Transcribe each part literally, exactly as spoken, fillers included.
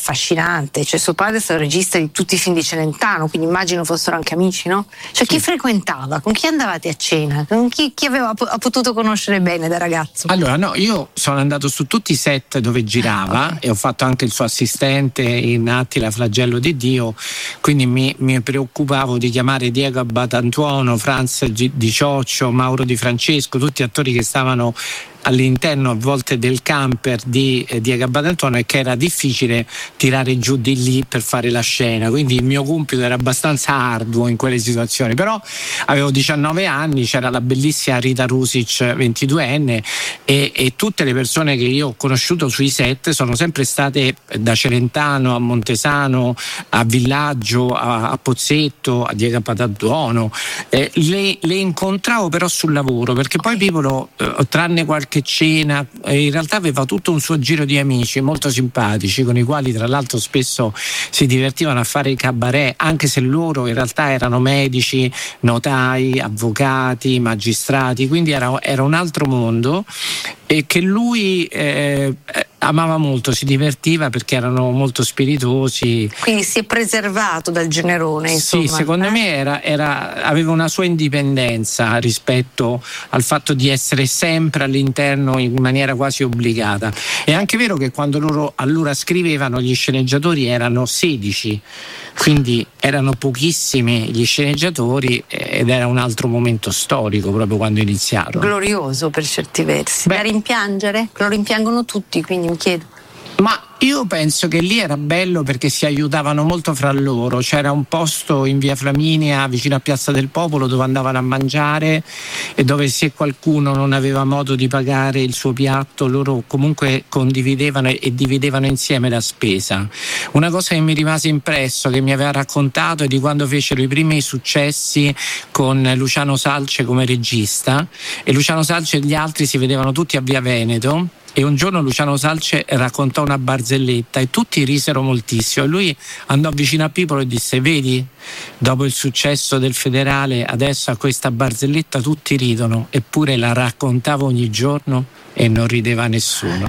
affascinante, cioè suo padre è stato regista di tutti i film di Celentano, quindi immagino fossero anche amici, no? Cioè chi frequentava? Con chi andavate a cena? Con chi, chi aveva ha potuto conoscere bene da ragazzo? Allora no, io sono andato su tutti i set dove girava, okay. E ho fatto anche il suo assistente in Attila Flagello di Dio, quindi mi, mi preoccupavo di chiamare Diego Abbatantuono, Franz Di Cioccio, Mauro Di Francesco, tutti attori che stavano all'interno a volte del camper di eh, Diego Abbatantuono, e che era difficile tirare giù di lì per fare la scena, quindi il mio compito era abbastanza arduo in quelle situazioni. Però avevo diciannove anni, c'era la bellissima Rita Rusic ventiduenne, e, e tutte le persone che io ho conosciuto sui set sono sempre state da Celentano a Montesano a Villaggio a, a Pozzetto a Diego Abbatantuono. eh, le, le incontravo però sul lavoro, perché poi Pipolo, eh, tranne qualche che cena, in realtà aveva tutto un suo giro di amici molto simpatici, con i quali tra l'altro spesso si divertivano a fare i cabaret, anche se loro in realtà erano medici, notai, avvocati, magistrati, quindi era, era un altro mondo, e che lui eh, amava molto, si divertiva perché erano molto spiritosi. Quindi si è preservato dal generone, insomma. Sì, secondo eh? me era, era, aveva una sua indipendenza rispetto al fatto di essere sempre all'interno in maniera quasi obbligata. È anche vero che quando loro allora scrivevano, gli sceneggiatori erano sedici, quindi erano pochissimi gli sceneggiatori, ed era un altro momento storico proprio quando iniziarono. Glorioso per certi versi. Beh, da rimpiangere? Lo rimpiangono tutti, quindi mi chiedo. Ma io penso che lì era bello perché si aiutavano molto fra loro. C'era un posto in via Flaminia vicino a Piazza del Popolo dove andavano a mangiare, e dove se qualcuno non aveva modo di pagare il suo piatto, loro comunque condividevano e dividevano insieme la spesa. Una cosa che mi rimase impresso, che mi aveva raccontato, è di quando fecero i primi successi con Luciano Salce come regista, e Luciano Salce e gli altri si vedevano tutti a via Veneto. E un giorno Luciano Salce raccontò una barzelletta e tutti risero moltissimo, e lui andò vicino a Pipolo e disse: vedi, dopo il successo del Federale adesso a questa barzelletta tutti ridono, eppure la raccontavo ogni giorno e non rideva nessuno.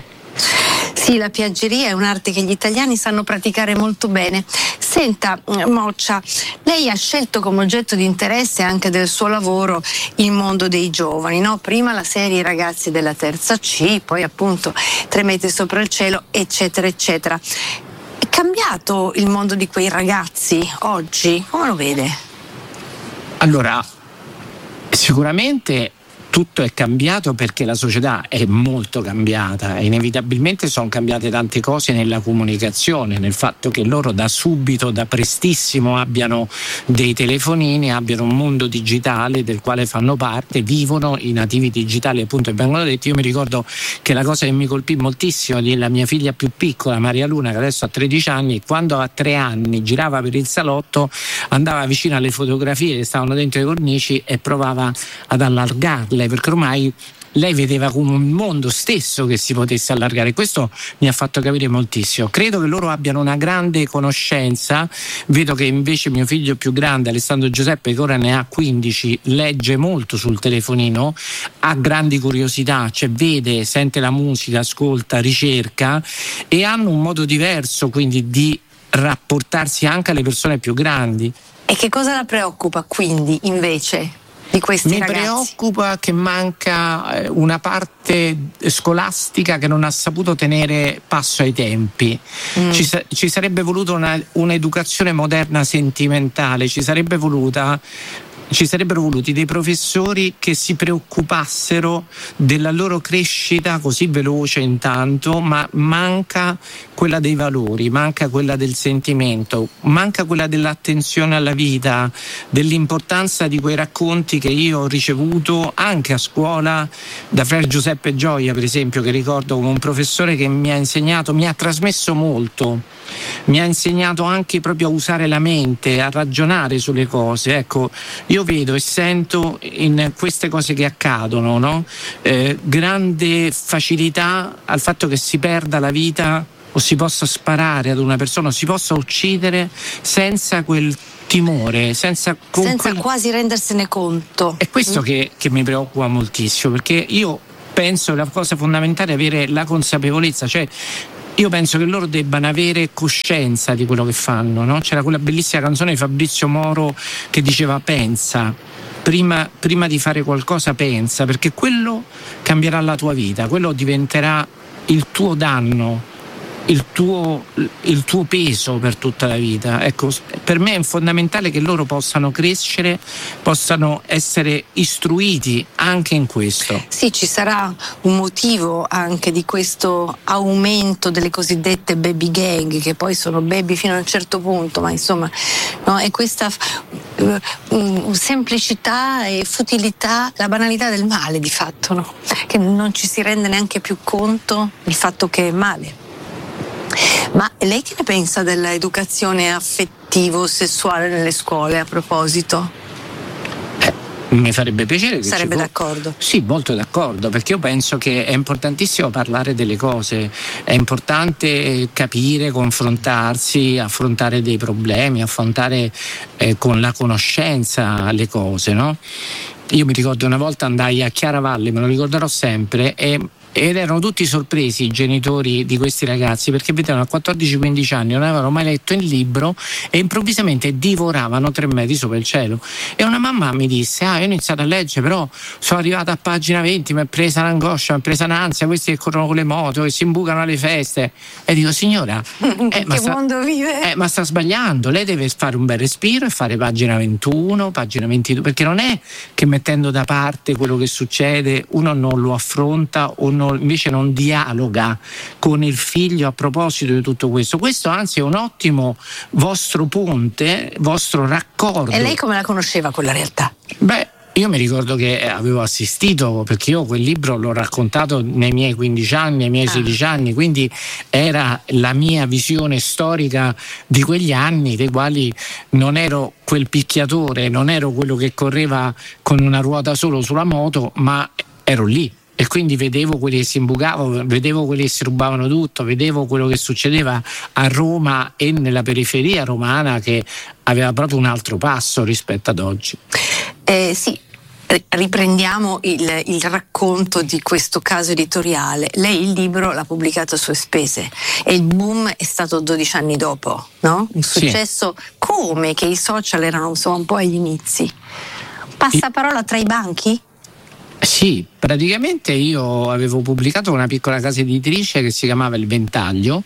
Sì, la piaggeria è un'arte che gli italiani sanno praticare molto bene. Senta, Moccia, lei ha scelto come oggetto di interesse anche del suo lavoro il mondo dei giovani, no? Prima la serie I ragazzi della terza C, poi appunto Tre metri sopra il cielo, eccetera, eccetera. È cambiato il mondo di quei ragazzi oggi? Come lo vede? Allora, sicuramente tutto è cambiato perché la società è molto cambiata, e inevitabilmente sono cambiate tante cose nella comunicazione, nel fatto che loro da subito, da prestissimo abbiano dei telefonini, abbiano un mondo digitale del quale fanno parte, vivono i nativi digitali, appunto, e vengono detti. Io mi ricordo che la cosa che mi colpì moltissimo della mia figlia più piccola, Maria Luna, che adesso ha tredici anni, quando a tre anni girava per il salotto, andava vicino alle fotografie che stavano dentro i cornici e provava ad allargarle, perché ormai lei vedeva come un mondo stesso che si potesse allargare. Questo mi ha fatto capire moltissimo. Credo che loro abbiano una grande conoscenza. Vedo che invece mio figlio più grande, Alessandro Giuseppe, che ora ne ha quindici, legge molto sul telefonino, ha grandi curiosità, cioè vede, sente la musica, ascolta, ricerca, e hanno un modo diverso quindi di rapportarsi anche alle persone più grandi. E che cosa la preoccupa quindi invece di questi Mi ragazzi? preoccupa che manca una parte scolastica che non ha saputo tenere passo ai tempi. Mm. Ci, ci sarebbe voluta una, un'educazione moderna sentimentale, ci sarebbe voluta ci sarebbero voluti dei professori che si preoccupassero della loro crescita così veloce intanto, ma manca quella dei valori, manca quella del sentimento, manca quella dell'attenzione alla vita, dell'importanza di quei racconti che io ho ricevuto anche a scuola da Fra Giuseppe Gioia, per esempio, che ricordo come un professore che mi ha insegnato, mi ha trasmesso molto, mi ha insegnato anche proprio a usare la mente, a ragionare sulle cose. Ecco, io vedo e sento in queste cose che accadono, no? Eh, grande facilità al fatto che si perda la vita o si possa sparare ad una persona o si possa uccidere senza quel timore, senza, senza quel... quasi rendersene conto. È questo mm. che, che mi preoccupa moltissimo, perché io penso che la cosa fondamentale è avere la consapevolezza, cioè io penso che loro debbano avere coscienza di quello che fanno, no? C'era quella bellissima canzone di Fabrizio Moro che diceva pensa, prima, prima di fare qualcosa pensa, perché quello cambierà la tua vita, quello diventerà il tuo danno, il tuo, il tuo peso per tutta la vita. Ecco, per me è fondamentale che loro possano crescere, possano essere istruiti anche in questo. Sì, ci sarà un motivo anche di questo aumento delle cosiddette baby gang, che poi sono baby fino a un certo punto, ma insomma, no, è questa uh, semplicità e futilità, la banalità del male di fatto, no? Che non ci si rende neanche più conto del fatto che è male. Ma lei che ne pensa dell'educazione affettivo-sessuale nelle scuole, a proposito? Eh, mi farebbe piacere che sarebbe ci d'accordo? Sì, molto d'accordo, perché io penso che è importantissimo parlare delle cose, è importante capire, confrontarsi, affrontare dei problemi, affrontare eh, con la conoscenza le cose, no? Io mi ricordo una volta andai a Chiaravalle, me lo ricorderò sempre, e ed erano tutti sorpresi i genitori di questi ragazzi, perché vedevano a quattordici quindici anni, non avevano mai letto il libro e improvvisamente divoravano Tre metri sopra il cielo. E una mamma mi disse: ah, io ho iniziato a leggere, però sono arrivata a pagina venti, mi è presa l'angoscia, mi è presa l'ansia, questi che corrono con le moto, che si imbucano alle feste. E dico: signora, eh, ma, che sta, mondo vive? Eh, ma sta sbagliando, lei deve fare un bel respiro e fare pagina ventuno, pagina ventidue, perché non è che mettendo da parte quello che succede uno non lo affronta o non, invece non dialoga con il figlio a proposito di tutto questo. Questo anzi è un ottimo vostro ponte, vostro raccordo. E lei come la conosceva quella realtà? Beh, io mi ricordo che avevo assistito, perché io quel libro l'ho raccontato nei miei quindici anni, nei miei ah. sedici anni, quindi era la mia visione storica di quegli anni, dei quali non ero quel picchiatore, non ero quello che correva con una ruota solo sulla moto, ma ero lì. E quindi vedevo quelli che si imbucavano, vedevo quelli che si rubavano tutto, vedevo quello che succedeva a Roma e nella periferia romana, che aveva proprio un altro passo rispetto ad oggi. Eh, sì, riprendiamo il, il racconto di questo caso editoriale. Lei il libro l'ha pubblicato a sue spese e il boom è stato dodici anni dopo, no? Un successo sì. Come che i social erano insomma un po' agli inizi. Passaparola tra i banchi? Sì, praticamente io avevo pubblicato una piccola casa editrice che si chiamava Il Ventaglio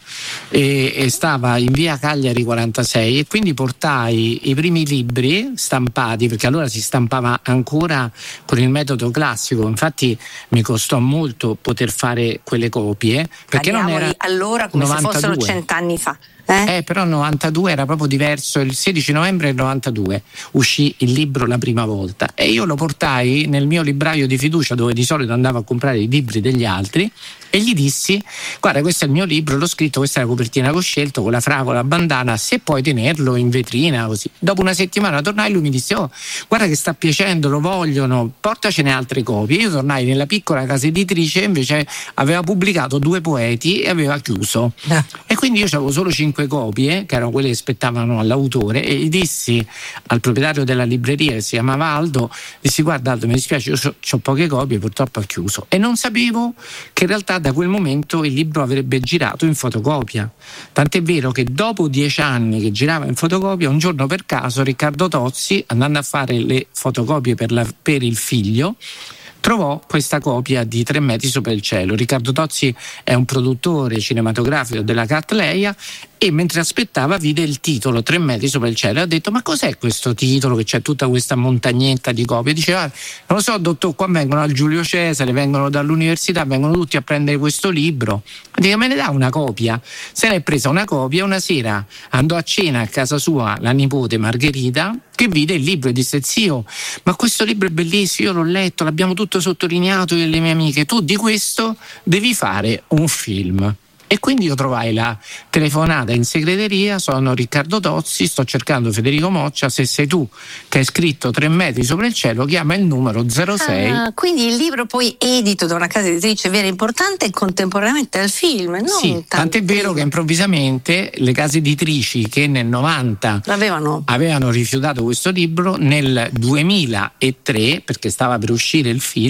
e, e stava in via Cagliari quarantasei, e quindi portai i primi libri stampati, perché allora si stampava ancora con il metodo classico, infatti mi costò molto poter fare quelle copie, perché non era allora come novantadue. Se fossero cent'anni fa. Eh? eh però novantadue era proprio diverso, il sedici novembre del novantadue uscì il libro la prima volta e io lo portai nel mio libraio di fiducia, dove di solito andavo a comprare i libri degli altri, e gli dissi: guarda, questo è il mio libro, l'ho scritto, questa è la copertina che ho scelto con la fragola, la bandana, se puoi tenerlo in vetrina così. Dopo una settimana tornai e lui mi disse: oh, guarda che sta piacendo, lo vogliono, portacene altre copie. Io tornai nella piccola casa editrice, invece aveva pubblicato due poeti e aveva chiuso eh. e quindi io avevo solo cinque copie, che erano quelle che spettavano all'autore, e gli dissi al proprietario della libreria, che si chiamava Aldo, dissi: guarda Aldo, mi dispiace, io ho poche copie, purtroppo ha chiuso. E non sapevo che in realtà da quel momento il libro avrebbe girato in fotocopia, tant'è vero che dopo dieci anni che girava in fotocopia, un giorno per caso Riccardo Tozzi, andando a fare le fotocopie per, la, per il figlio, trovò questa copia di Tre metri sopra il cielo. Riccardo Tozzi è un produttore cinematografico della Cattleya e mentre aspettava vide il titolo Tre metri sopra il cielo e ha detto: ma cos'è questo titolo che c'è tutta questa montagnetta di copie? Diceva: non lo so dottor, qua vengono al Giulio Cesare, vengono dall'università, vengono tutti a prendere questo libro. Dico: me ne dà una copia? Se ne è presa una copia, una sera andò a cena a casa sua la nipote Margherita, che vide il libro e disse: zio, ma questo libro è bellissimo, io l'ho letto, l'abbiamo tutto sottolineato io e le mie amiche, tu di questo devi fare un film. E quindi io trovai la telefonata in segreteria: sono Riccardo Tozzi, sto cercando Federico Moccia, se sei tu che hai scritto Tre metri sopra il cielo, chiama il numero zero sei. Ah, quindi il libro poi edito da una casa editrice vera e importante e contemporaneamente al film, non sì, tant'è vero che improvvisamente le case editrici che nel novanta avevano. avevano rifiutato questo libro, nel duemilatré, perché stava per uscire il film,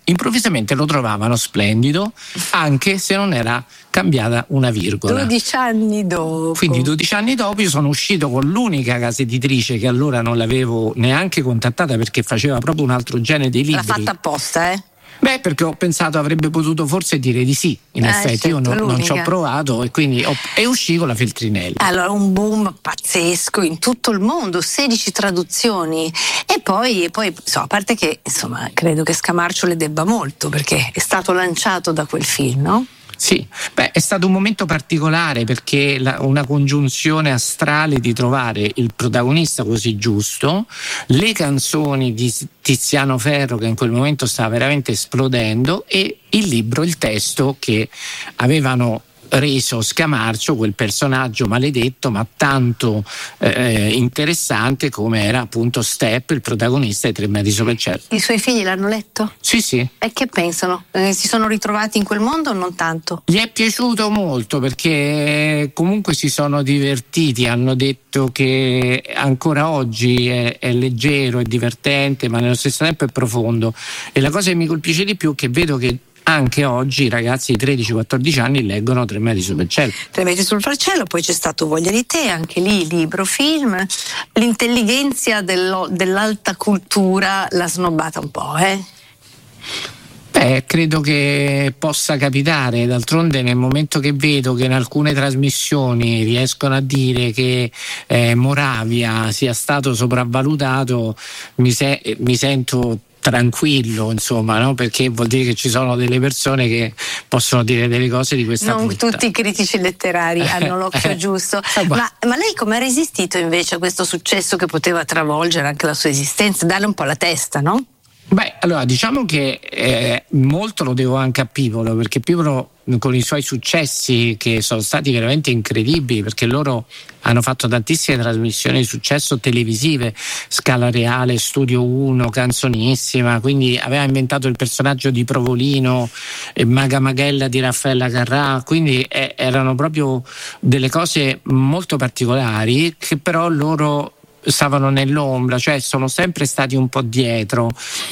improvvisamente lo trovavano splendido, anche se non era cambiata una virgola. dodici anni dopo. Quindi dodici anni dopo io sono uscito con l'unica casa editrice che allora non l'avevo neanche contattata, perché faceva proprio un altro genere di libri. L'ha fatta apposta, eh? Beh, perché ho pensato avrebbe potuto forse dire di sì, in eh, effetti certo, io non, non ci ho l'unica. provato e quindi ho, e uscì con la Feltrinelli. Allora, un boom pazzesco in tutto il mondo, sedici traduzioni e poi, e poi insomma, a parte che insomma credo che Scamarcio le debba molto, perché è stato lanciato da quel film, no? Sì, beh, è stato un momento particolare, perché la, una congiunzione astrale di trovare il protagonista così giusto, le canzoni di Tiziano Ferro che in quel momento stava veramente esplodendo, e il libro, il testo che avevano reso Scamarcio quel personaggio maledetto ma tanto eh, interessante come era appunto Step, il protagonista di Tre metri sopra il cielo. I suoi figli l'hanno letto? Sì, sì. E che pensano? Eh, si sono ritrovati in quel mondo o non tanto? Gli è piaciuto molto, perché comunque si sono divertiti, hanno detto che ancora oggi è, è leggero, è divertente, ma nello stesso tempo è profondo, e la cosa che mi colpisce di più è che vedo che anche oggi i ragazzi di tredici quattordici anni leggono Tre metri sopra il cielo. Tre metri sul cielo, poi c'è stato Voglia di te, anche lì libro, film. L'intelligenza dello, dell'alta cultura l'ha snobbata un po', eh? Beh, credo che possa capitare, d'altronde nel momento che vedo che in alcune trasmissioni riescono a dire che eh, Moravia sia stato sopravvalutato, mi, se- mi sento tranquillo, insomma, no? Perché vuol dire che ci sono delle persone che possono dire delle cose di questa Non frutta. tutti i critici letterari hanno l'occhio giusto. Ma, ma lei come ha resistito invece a questo successo che poteva travolgere anche la sua esistenza, darle un po' la testa, no? Beh, allora diciamo che eh, molto lo devo anche a Pipolo, perché Pipolo con i suoi successi, che sono stati veramente incredibili, perché loro hanno fatto tantissime trasmissioni di successo televisive, Scala Reale, Studio uno, Canzonissima, quindi aveva inventato il personaggio di Provolino, eh, Maga Magella di Raffaella Carrà, quindi eh, erano proprio delle cose molto particolari che però loro stavano nell'ombra, cioè sono sempre stati un po' dietro.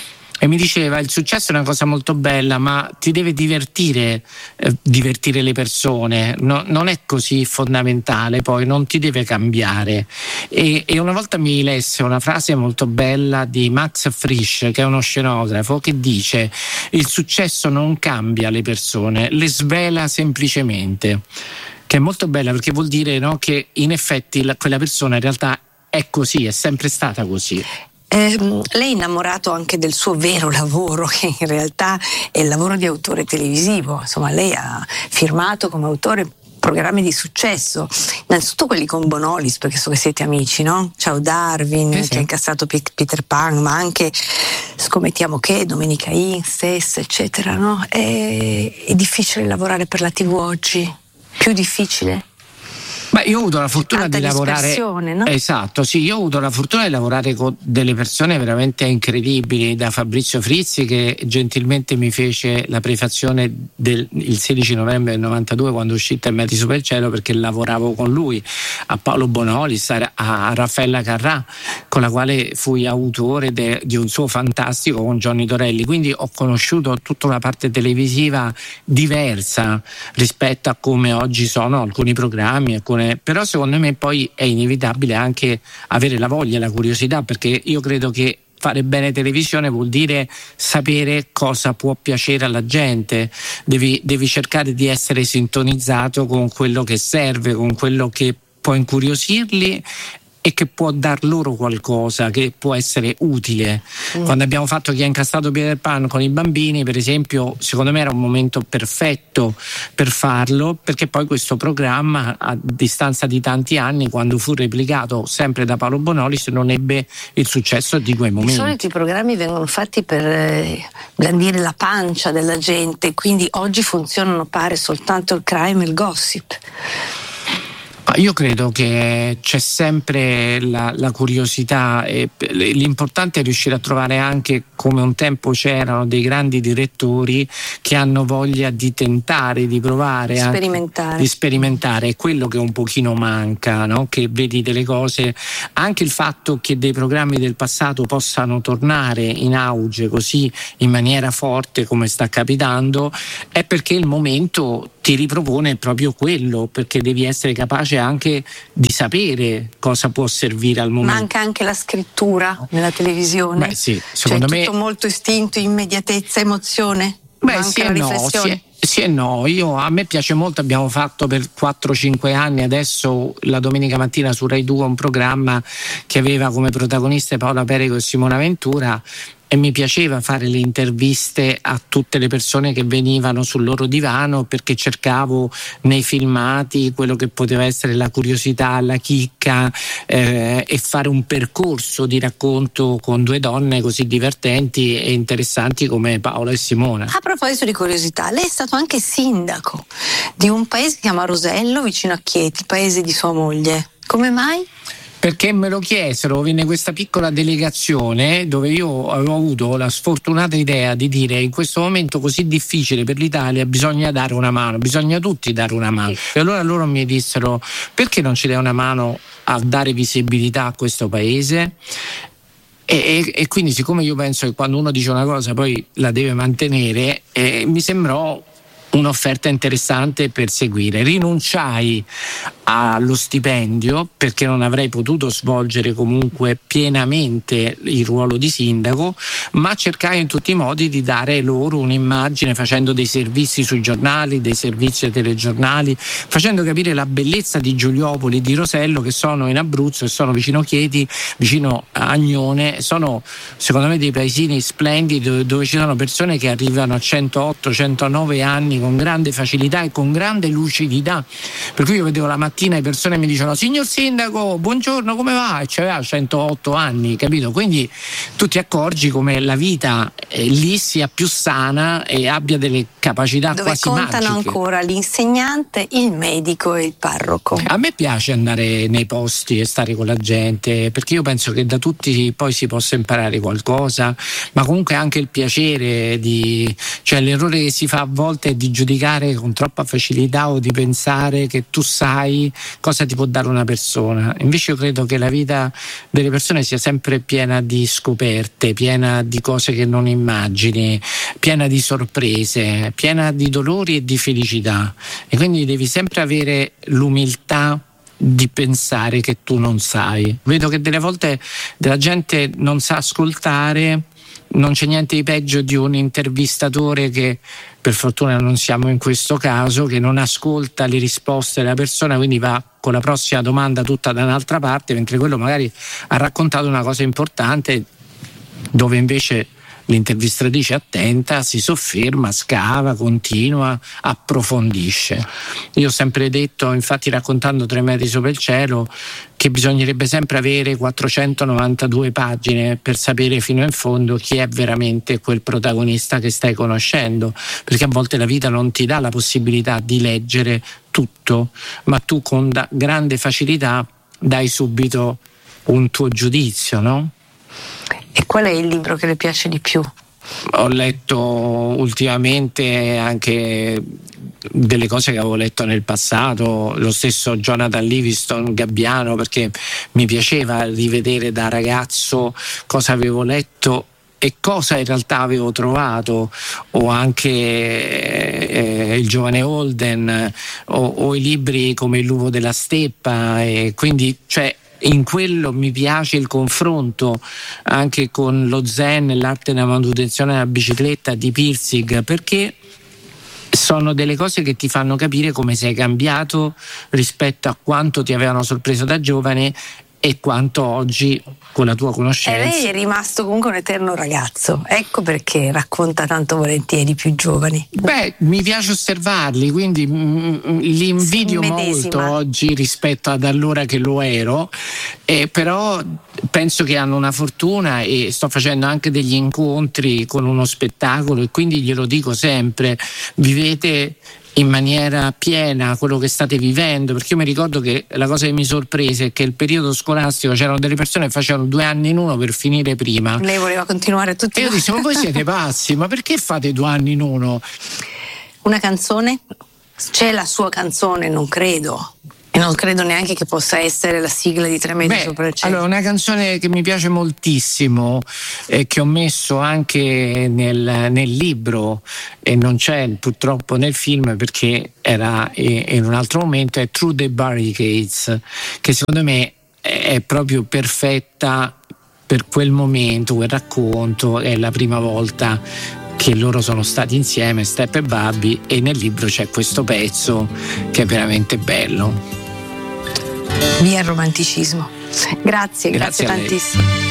E mi diceva: il successo è una cosa molto bella, ma ti deve divertire, eh, divertire le persone, no, non è così fondamentale, poi non ti deve cambiare. E, e una volta mi lesse una frase molto bella di Max Frisch, che è uno scenografo, che dice: il successo non cambia le persone, le svela semplicemente. Che è molto bella, perché vuol dire, no, che in effetti la, quella persona in realtà è così, è sempre stata così. Eh, lei è innamorato anche del suo vero lavoro, che in realtà è il lavoro di autore televisivo. Insomma, lei ha firmato come autore programmi di successo, innanzitutto quelli con Bonolis, perché so che siete amici, no? Ciao Darwin, eh sì, che ha incassato P- Peter Pan, ma anche Scommettiamo che, Domenica In, Stessa, eccetera, no? È, è difficile lavorare per la tivù oggi? Più difficile? Beh, io ho avuto la fortuna Tanta di lavorare, no? Esatto, sì, io ho avuto la fortuna di lavorare con delle persone veramente incredibili, da Fabrizio Frizzi, che gentilmente mi fece la prefazione del il sedici novembre del novantadue, quando uscì Tre metri sopra il cielo, perché lavoravo con lui, a Paolo Bonolis, a, a Raffaella Carrà, con la quale fui autore de, di un suo fantastico con Johnny Torelli, quindi ho conosciuto tutta una parte televisiva diversa rispetto a come oggi sono alcuni programmi, alcune. Però secondo me poi è inevitabile anche avere la voglia e la curiosità, perché io credo che fare bene televisione vuol dire sapere cosa può piacere alla gente, devi, devi cercare di essere sintonizzato con quello che serve, con quello che può incuriosirli e che può dar loro qualcosa, che può essere utile. Mm. Quando abbiamo fatto Chi ha incastrato Peter Pan con i bambini, per esempio, secondo me era un momento perfetto per farlo, perché poi questo programma, a distanza di tanti anni, quando fu replicato sempre da Paolo Bonolis, non ebbe il successo di quei momenti. Di solito i programmi vengono fatti per eh, blandire la pancia della gente, quindi oggi funzionano, pare, soltanto il crime e il gossip. Io credo che c'è sempre la, la curiosità e l'importante è riuscire a trovare anche, come un tempo c'erano, dei grandi direttori che hanno voglia di tentare, di provare, sperimentare. Anche, di sperimentare. È quello che un pochino manca, no? Che vedi delle cose, anche il fatto che dei programmi del passato possano tornare in auge così in maniera forte come sta capitando, è perché il momento ti ripropone proprio quello, perché devi essere capace anche di sapere cosa può servire al momento. Manca anche la scrittura nella televisione. Beh, sì, secondo cioè, me tutto molto istinto, immediatezza, emozione. Beh, Manca sì e la no, riflessione. sì, sì e no. Io, a me piace molto, abbiamo fatto per quattro cinque anni adesso la domenica mattina su Rai due un programma che aveva come protagoniste Paola Perego e Simona Ventura, e mi piaceva fare le interviste a tutte le persone che venivano sul loro divano, perché cercavo nei filmati quello che poteva essere la curiosità, la chicca, eh, e fare un percorso di racconto con due donne così divertenti e interessanti come Paola e Simona. A proposito di curiosità, lei è stato anche sindaco di un paese che si chiama Rosello, vicino a Chieti, paese di sua moglie. Come mai? Perché me lo chiesero, venne questa piccola delegazione dove io avevo avuto la sfortunata idea di dire: in questo momento così difficile per l'Italia bisogna dare una mano, bisogna tutti dare una mano. E allora loro mi dissero: perché non ci dai una mano a dare visibilità a questo paese? E, e, e quindi, siccome io penso che quando uno dice una cosa poi la deve mantenere, eh, mi sembrò un'offerta interessante per seguire. Rinunciai allo stipendio perché non avrei potuto svolgere comunque pienamente il ruolo di sindaco, ma cercai in tutti i modi di dare loro un'immagine, facendo dei servizi sui giornali, dei servizi ai telegiornali, facendo capire la bellezza di Giuliopoli e di Rosello, che sono in Abruzzo e sono vicino Chieti, vicino a Agnone. Sono secondo me dei paesini splendidi dove, dove ci sono persone che arrivano a centootto centonove anni con grande facilità e con grande lucidità, per cui io vedevo la mattina le persone mi dicevano: signor sindaco, buongiorno, come va? E c'aveva centootto anni, capito? Quindi tu ti accorgi come la vita eh, lì sia più sana e abbia delle capacità dove quasi magiche. Dove contano ancora l'insegnante, il medico e il parroco. A me piace andare nei posti e stare con la gente, perché io penso che da tutti poi si possa imparare qualcosa, ma comunque anche il piacere di, cioè l'errore che si fa a volte è di giudicare con troppa facilità o di pensare che tu sai cosa ti può dare una persona. Invece io credo che la vita delle persone sia sempre piena di scoperte, piena di cose che non immagini, piena di sorprese, piena di dolori e di felicità, e quindi devi sempre avere l'umiltà di pensare che tu non sai. Vedo che delle volte la gente non sa ascoltare. Non c'è niente di peggio di un intervistatore che, per fortuna non siamo in questo caso, che non ascolta le risposte della persona, quindi va con la prossima domanda tutta da un'altra parte, mentre quello magari ha raccontato una cosa importante dove invece l'intervistatrice attenta si sofferma, scava, continua, approfondisce. Io ho sempre detto, infatti raccontando Tre metri sopra il cielo, che bisognerebbe sempre avere quattrocentonovantadue pagine per sapere fino in fondo chi è veramente quel protagonista che stai conoscendo, perché a volte la vita non ti dà la possibilità di leggere tutto, ma tu con da- grande facilità dai subito un tuo giudizio, no? E qual è il libro che le piace di più? Ho letto ultimamente anche delle cose che avevo letto nel passato, lo stesso Jonathan Livingston, Gabbiano, perché mi piaceva rivedere da ragazzo cosa avevo letto e cosa in realtà avevo trovato, o anche eh, il giovane Holden, o, o i libri come Il lupo della steppa, e quindi cioè in quello mi piace il confronto anche con lo zen, l'arte della manutenzione della bicicletta di Pirsig, perché sono delle cose che ti fanno capire come sei cambiato rispetto a quanto ti avevano sorpreso da giovane e quanto oggi con la tua conoscenza. E lei è rimasto comunque un eterno ragazzo, ecco perché racconta tanto volentieri i più giovani. Beh, mi piace osservarli, quindi mm, li invidio molto oggi rispetto ad allora che lo ero, eh, però penso che hanno una fortuna, e sto facendo anche degli incontri con uno spettacolo e quindi glielo dico sempre: vivete in maniera piena quello che state vivendo, perché io mi ricordo che la cosa che mi sorprese è che il periodo scolastico c'erano delle persone che facevano due anni in uno per finire prima. Lei voleva continuare tutti. E io dicevo, ma voi siete pazzi, ma perché fate due anni in uno? Una canzone? C'è la sua canzone? Non credo. E non credo neanche che possa essere la sigla di Tre metri Beh, sopra il cielo. Allora, una canzone che mi piace moltissimo, eh, che ho messo anche nel, nel libro e non c'è purtroppo nel film perché era eh, in un altro momento, è Through the Barricades, che secondo me è proprio perfetta per quel momento, quel racconto. È la prima volta che loro sono stati insieme, Step e Bobby, e nel libro c'è questo pezzo che è veramente bello. Via il romanticismo. Grazie, grazie, Grazie a lei. tantissimo.